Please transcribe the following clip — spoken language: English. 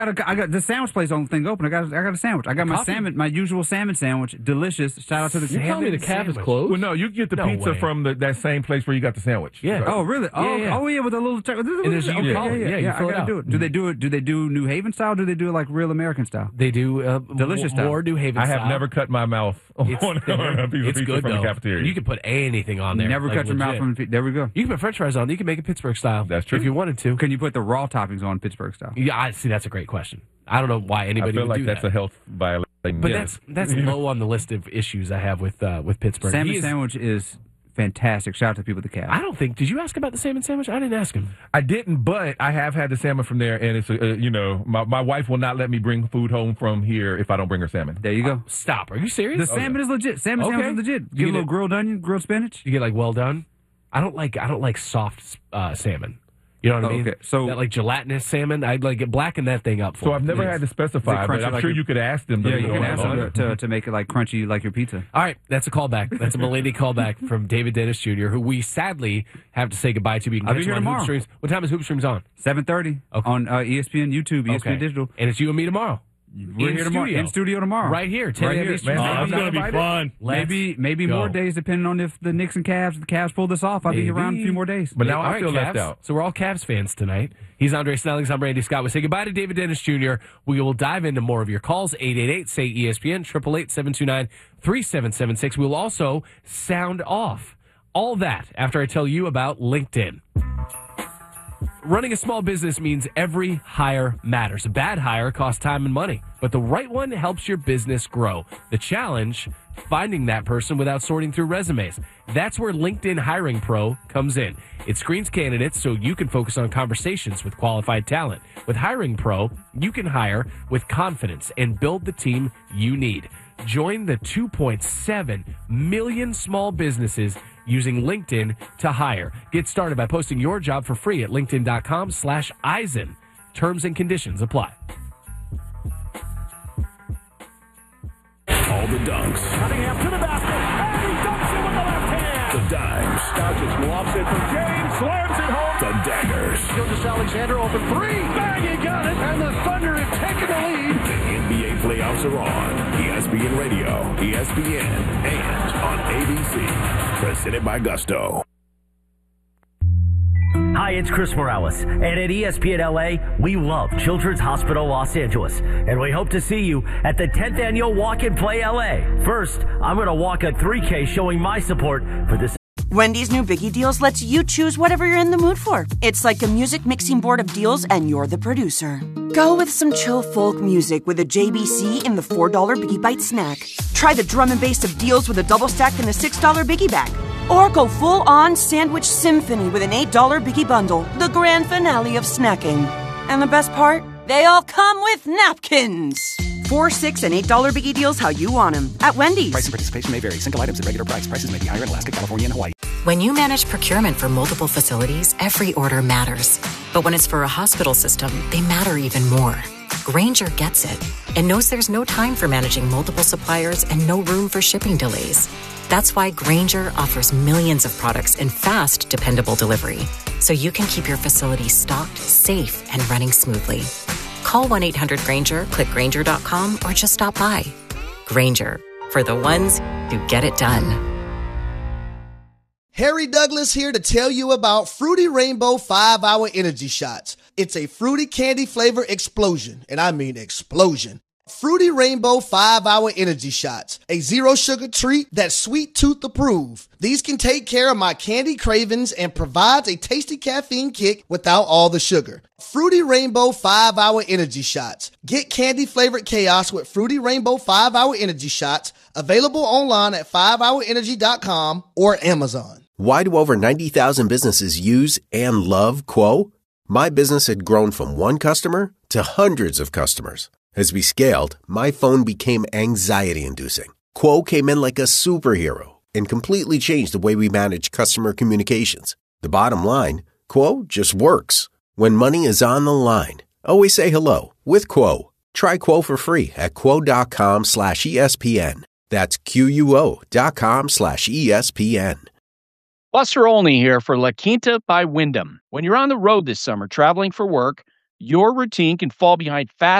I got the sandwich place on thing open. I got a sandwich. I got my salmon, my usual salmon sandwich. Delicious. Shout out to the You telling me the Caf is closed? Well, no, you get the pizza from that same place where you got the sandwich. Yeah. Oh, really? Oh, yeah, with a little. You call it. I gotta do it. Do they do New Haven style? Or do they do it like real American style? They do delicious style. More New Haven I style. have never cut my mouth on a piece of pizza good, from the cafeteria. You can put anything on there. Never cut your mouth from. There we go. You can put French fries on. You can make it Pittsburgh style. That's true. If you wanted to. Can you put the raw toppings on Pittsburgh style? Yeah, I see. That's a great question. I don't know why anybody would do that. I feel like that's a health violation. But that's low on the list of issues I have with Pittsburgh. Salmon sandwich is fantastic. Shout out to people at the Caf. I don't think. Did you ask about the salmon sandwich? I didn't ask him. I didn't, but I have had the salmon from there, and it's my wife will not let me bring food home from here if I don't bring her salmon. There you go. Stop. Are you serious? The salmon is legit. Salmon sandwich is legit. Get a little grilled onion, grilled spinach. You get like well done. I don't like soft salmon. You know what I mean? Okay, so that like gelatinous salmon, I'd like blacken that thing up for. So I've never had to specify, but I'm sure you could ask them. Yeah, you can ask them to make it like crunchy like your pizza. All right, that's a callback. That's a millennial callback from David Dennis Jr., who we sadly have to say goodbye to. We can I'll be here tomorrow. Hoop Streams. What time is Hoop Streams on? 7:30 on ESPN, YouTube, ESPN Digital, and it's you and me tomorrow. We're here tomorrow. In studio tomorrow. Right here. 10 a.m. Eastern. It's going to be fun. Maybe more days, depending on if the Knicks and Cavs pull this off. I'll be around a few more days. But now I feel left out. So we're all Cavs fans tonight. He's Andre Snellings. I'm Randy Scott. We say goodbye to David Dennis Jr. We will dive into more of your calls. 888-SAY-ESPN, 888-729-3776. We'll also sound off. All that after I tell you about LinkedIn. Running a small business means every hire matters. A bad hire costs time and money, but the right one helps your business grow. The challenge, finding that person without sorting through resumes. That's where LinkedIn Hiring Pro comes in. It screens candidates so you can focus on conversations with qualified talent. With Hiring Pro, you can hire with confidence and build the team you need. Join the 2.7 million small businesses using LinkedIn to hire. Get started by posting your job for free at linkedin.com/Eisen. Terms and conditions apply. All the dunks. Cunningham to the basket, and he dunks it with the left hand. The dimes. Stoudges lobs it from James, slams it home. The daggers. Gilgeous-Alexander open three. Bang, he got it, and the Thunder have taken the lead. The NBA playoffs are on. ESPN Radio, ESPN, and on ABC. Presented by Gusto. Hi, it's Chris Morales, and at ESPN LA, we love Children's Hospital Los Angeles, and we hope to see you at the 10th Annual Walk and Play LA. First, I'm going to walk a 3K showing my support for this. Wendy's new Biggie Deals lets you choose whatever you're in the mood for. It's like a music mixing board of deals, and you're the producer. Go with some chill folk music with a JBC in the $4 Biggie Bite snack. Try the drum and bass of deals with a double stack in the $6 Biggie Bag. Or go full-on sandwich symphony with an $8 Biggie Bundle, the grand finale of snacking. And the best part? They all come with napkins. $4, $6, and $8 Biggie Deals how you want them at Wendy's. Price and participation may vary. Single items at regular price. Prices may be higher in Alaska, California, and Hawaii. When you manage procurement for multiple facilities, every order matters. But when it's for a hospital system, they matter even more. Grainger gets it and knows there's no time for managing multiple suppliers and no room for shipping delays. That's why Grainger offers millions of products in fast, dependable delivery, so you can keep your facility stocked, safe, and running smoothly. Call 1-800-GRAINGER, click Grainger.com, or just stop by. Grainger, for the ones who get it done. Harry Douglas here to tell you about Fruity Rainbow 5-Hour Energy Shots. It's a fruity candy flavor explosion, and I mean explosion. Fruity Rainbow 5-Hour Energy Shots, a zero sugar treat that's sweet tooth approved. These can take care of my candy cravings and provides a tasty caffeine kick without all the sugar. Fruity Rainbow 5-Hour Energy Shots. Get candy flavored chaos with Fruity Rainbow 5-Hour Energy Shots, available online at 5hourenergy.com or Amazon. Why do over 90,000 businesses use and love Quo? My business had grown from one customer to hundreds of customers. As we scaled, my phone became anxiety-inducing. Quo came in like a superhero and completely changed the way we manage customer communications. The bottom line, Quo just works. When money is on the line, always say hello with Quo. Try Quo for free at quo.com/ESPN. That's QUO.com/ESPN. Buster Olney here for La Quinta by Wyndham. When you're on the road this summer traveling for work, your routine can fall behind fast